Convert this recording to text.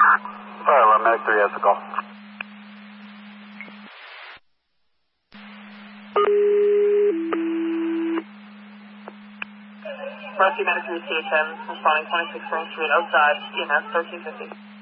Medic 3 has the call. Rescue Medic 3 CHM, responding 26 Spring Street outside, EMS 1350.